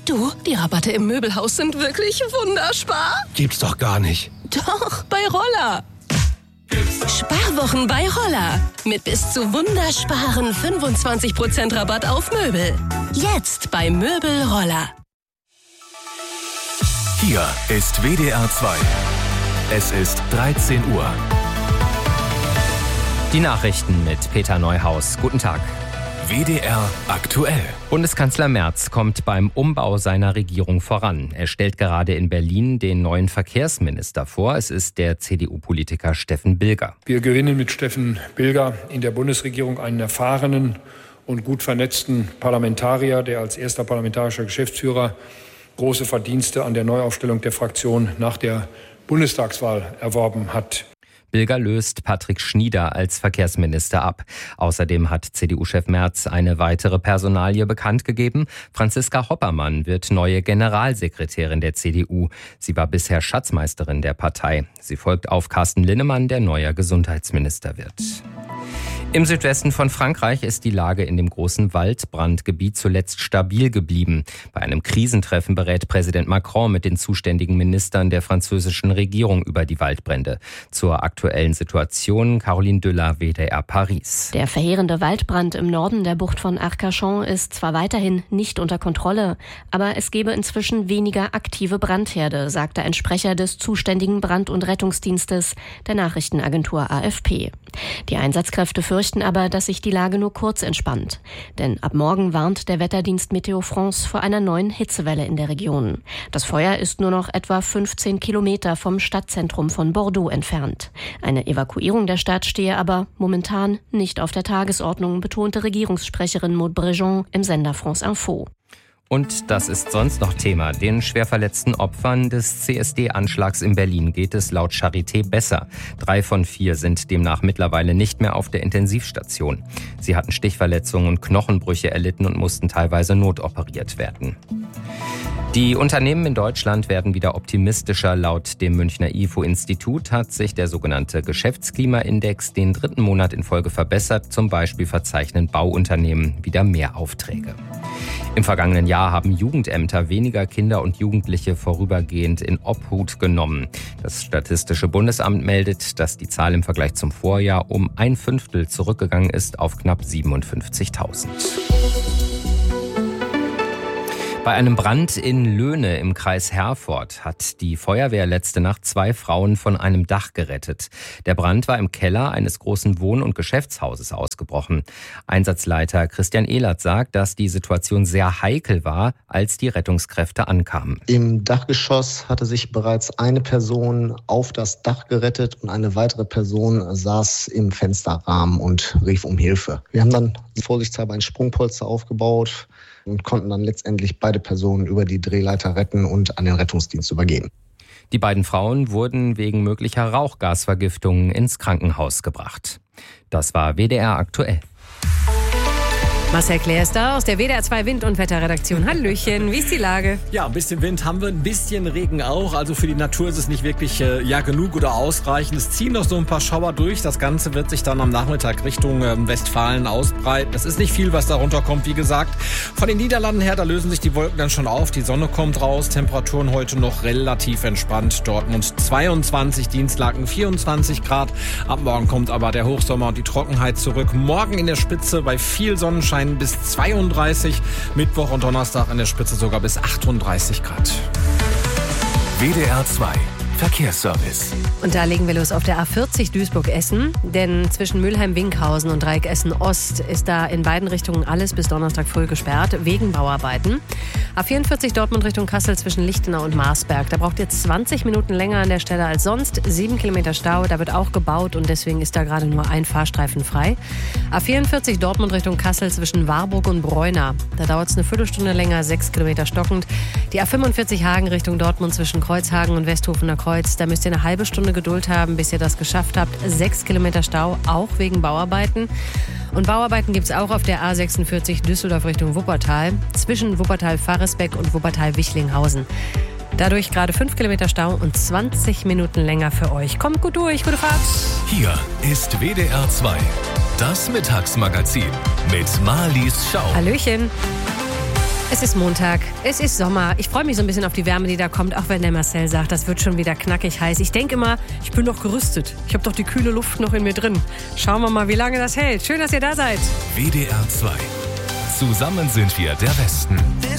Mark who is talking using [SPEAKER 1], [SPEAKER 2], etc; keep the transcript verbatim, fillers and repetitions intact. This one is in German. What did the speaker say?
[SPEAKER 1] Du, die Rabatte im Möbelhaus sind wirklich wunderspar.
[SPEAKER 2] Gibt's doch gar nicht.
[SPEAKER 1] Doch, bei Roller. Sparwochen bei Roller. Mit bis zu wundersparen fünfundzwanzig Prozent Rabatt auf Möbel. Jetzt bei Möbel Roller.
[SPEAKER 3] Hier ist W D R zwei. Es ist dreizehn Uhr.
[SPEAKER 4] Die Nachrichten mit Peter Neuhaus. Guten Tag.
[SPEAKER 3] W D R aktuell.
[SPEAKER 4] Bundeskanzler Merz kommt beim Umbau seiner Regierung voran. Er stellt gerade in Berlin den neuen Verkehrsminister vor. Es ist der C D U-Politiker Steffen Bilger.
[SPEAKER 5] Wir gewinnen mit Steffen Bilger in der Bundesregierung einen erfahrenen und gut vernetzten Parlamentarier, der als erster parlamentarischer Geschäftsführer große Verdienste an der Neuaufstellung der Fraktion nach der Bundestagswahl erworben hat.
[SPEAKER 4] Bilger löst Patrick Schnieder als Verkehrsminister ab. Außerdem hat C D U-Chef Merz eine weitere Personalie bekannt gegeben. Franziska Hoppermann wird neue Generalsekretärin der C D U. Sie war bisher Schatzmeisterin der Partei. Sie folgt auf Carsten Linnemann, der neuer Gesundheitsminister wird. Im Südwesten von Frankreich ist die Lage in dem großen Waldbrandgebiet zuletzt stabil geblieben. Bei einem Krisentreffen berät Präsident Macron mit den zuständigen Ministern der französischen Regierung über die Waldbrände. Zur aktuellen Situation Caroline Düller, W D R Paris.
[SPEAKER 6] Der verheerende Waldbrand im Norden der Bucht von Arcachon ist zwar weiterhin nicht unter Kontrolle, aber es gebe inzwischen weniger aktive Brandherde, sagte ein Sprecher des zuständigen Brand- und Rettungsdienstes der Nachrichtenagentur A F P. Die Einsatzkräfte fürchten aber, dass sich die Lage nur kurz entspannt. Denn ab morgen warnt der Wetterdienst Meteo France vor einer neuen Hitzewelle in der Region. Das Feuer ist nur noch etwa fünfzehn Kilometer vom Stadtzentrum von Bordeaux entfernt. Eine Evakuierung der Stadt stehe aber momentan nicht auf der Tagesordnung, betonte Regierungssprecherin Maud Brejon im Sender France Info.
[SPEAKER 4] Und das ist sonst noch Thema. Den schwer verletzten Opfern des C S D-Anschlags in Berlin geht es laut Charité besser. Drei von vier sind demnach mittlerweile nicht mehr auf der Intensivstation. Sie hatten Stichverletzungen und Knochenbrüche erlitten und mussten teilweise notoperiert werden. Die Unternehmen in Deutschland werden wieder optimistischer. Laut dem Münchner I F O-Institut hat sich der sogenannte Geschäftsklimaindex den dritten Monat in Folge verbessert. Zum Beispiel verzeichnen Bauunternehmen wieder mehr Aufträge. Im vergangenen Jahr haben Jugendämter weniger Kinder und Jugendliche vorübergehend in Obhut genommen. Das Statistische Bundesamt meldet, dass die Zahl im Vergleich zum Vorjahr um ein Fünftel zurückgegangen ist auf knapp siebenundfünfzigtausend. Bei einem Brand in Löhne im Kreis Herford hat die Feuerwehr letzte Nacht zwei Frauen von einem Dach gerettet. Der Brand war im Keller eines großen Wohn- und Geschäftshauses ausgebrochen. Einsatzleiter Christian Ehlert sagt, dass die Situation sehr heikel war, als die Rettungskräfte ankamen.
[SPEAKER 7] Im Dachgeschoss hatte sich bereits eine Person auf das Dach gerettet und eine weitere Person saß im Fensterrahmen und rief um Hilfe. Wir haben dann vorsichtshalber ein Sprungpolster aufgebaut und konnten dann letztendlich beide Personen über die Drehleiter retten und an den Rettungsdienst übergeben.
[SPEAKER 4] Die beiden Frauen wurden wegen möglicher Rauchgasvergiftungen ins Krankenhaus gebracht. Das war W D R aktuell.
[SPEAKER 8] Marcel Claire ist da aus der W D R zwei Wind- und Wetterredaktion. Hallöchen, wie ist die Lage?
[SPEAKER 9] Ja, ein bisschen Wind haben wir, ein bisschen Regen auch. Also für die Natur ist es nicht wirklich äh, ja genug oder ausreichend. Es ziehen noch so ein paar Schauer durch. Das Ganze wird sich dann am Nachmittag Richtung ähm, Westfalen ausbreiten. Das ist nicht viel, was da runterkommt, wie gesagt. Von den Niederlanden her, da lösen sich die Wolken dann schon auf. Die Sonne kommt raus. Temperaturen heute noch relativ entspannt. Dortmund zweiundzwanzig, Dienstlaken vierundzwanzig Grad. Ab morgen kommt aber der Hochsommer und die Trockenheit zurück. Morgen in der Spitze bei viel Sonnenschein bis zweiunddreißig, Mittwoch und Donnerstag an der Spitze sogar bis achtunddreißig Grad.
[SPEAKER 3] W D R zwei Verkehrsservice.
[SPEAKER 8] Und da legen wir los auf der A vierzig Duisburg-Essen, denn zwischen Mülheim-Winkhausen und Dreieck Essen-Ost ist da in beiden Richtungen alles bis Donnerstag früh gesperrt, wegen Bauarbeiten. A vierundvierzig Dortmund Richtung Kassel zwischen Lichtenau und Marsberg, da braucht ihr zwanzig Minuten länger an der Stelle als sonst, sieben Kilometer Stau, da wird auch gebaut und deswegen ist da gerade nur ein Fahrstreifen frei. A vierundvierzig Dortmund Richtung Kassel zwischen Warburg und Bräuna, da dauert es eine Viertelstunde länger, sechs Kilometer stockend. Die A fünfundvierzig Hagen Richtung Dortmund zwischen Kreuzhagen und Westhofener Kreuz, da müsst ihr eine halbe Stunde Geduld haben, bis ihr das geschafft habt. Sechs Kilometer Stau, auch wegen Bauarbeiten. Und Bauarbeiten gibt es auch auf der A sechsundvierzig Düsseldorf Richtung Wuppertal, zwischen Wuppertal-Faresbeck und Wuppertal-Wichlinghausen. Dadurch gerade fünf Kilometer Stau und zwanzig Minuten länger für euch. Kommt gut durch, gute Fahrt.
[SPEAKER 3] Hier ist W D R zwei, das Mittagsmagazin mit Marlies Schau.
[SPEAKER 8] Hallöchen. Es Es ist Montag, es ist Sommer. Ich freue mich so ein bisschen auf die Wärme, die da kommt, auch wenn der Marcel sagt, das wird schon wieder knackig heiß. Ich denke immer, ich bin doch gerüstet. Ich habe doch die kühle Luft noch in mir drin. Schauen wir mal, wie lange das hält. Schön, dass ihr da seid.
[SPEAKER 3] W D R zwei. Zusammen sind wir der Westen.